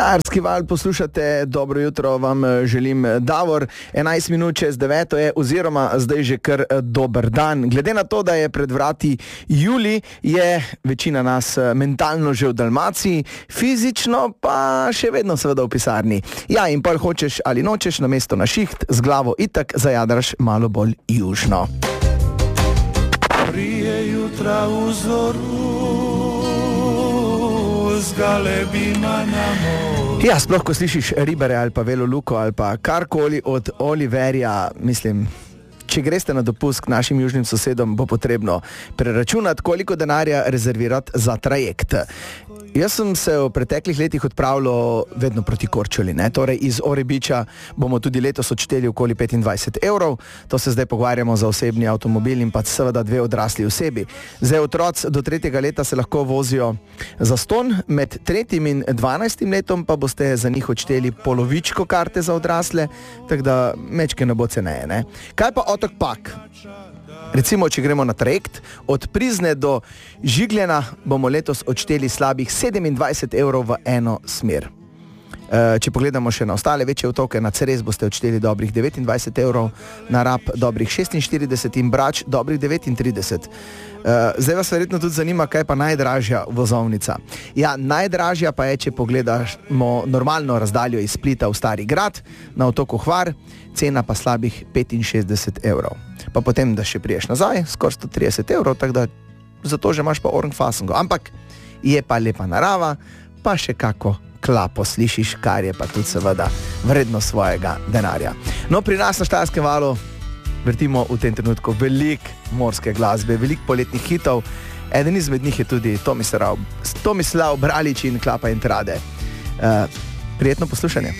Štajerski val poslušate, dobro jutro vam želim Davor, 11 minut čez 9 je oziroma zdaj že kar dober dan. Glede na to, da je pred vrati julij, je večina nas mentalno že v Dalmaciji, fizično pa še vedno seveda v pisarni. Ja, in pol hočeš ali nočeš namesto na šiht, z glavo itak zajadraš malo bolj južno. Prije jutra v zoru z galebima na morju. Ja, sploh ko slišiš Ribere ali pa Velo Luko ali pa karkoli od Oliverja, mislim, če greste na dopust k našim južnim sosedom, bo potrebno preračunati, koliko denarja rezervirati za trajekt. Jaz sem se v preteklih letih odpravljal vedno proti Korčuli, ne? Torej iz Orebiča bomo tudi letos odšteli okoli 25 evrov, to se zdaj pogovarjamo za osebni avtomobil in pa seveda 2 odrasli osebi. Zdaj otroci do 3. leta se lahko vozijo za ston, med 3. in 12. letom pa boste za njih odšteli polovičko karte za odrasle, tako da mečke ne bo ceneje, ne? Kaj pa Otok Pag? Recimo, če gremo na trajekt, od Prizne do Žigljena bomo letos odšteli slabih 27 evrov v eno smer. Če pogledamo še na ostale večje otoke, na Ceres boste odšteli dobrih 29 evrov, na Rab dobrih 46 in Brač dobrih 39. Zdaj vas verjetno tudi zanima, kaj pa najdražja vozovnica. Ja, najdražja pa je, če pogledamo normalno razdaljo iz Splita v Stari Grad, na otoku Hvar, cena pa slabih 65 evrov. Pa potem, da še priješ nazaj, skoraj 130 evrov, tako da zato že imaš pa Ornfasengo. Ampak je pa lepa narava, pa še kako klapo slišiš, kar je pa tudi seveda vredno svojega denarja. No, pri nas na Štajerskem valu vrtimo v tem trenutku veliko morske glasbe, veliko poletnih hitov. Eden izmed njih je tudi Tomislav Bralič in Klapa in Trade. Prijetno poslušanje.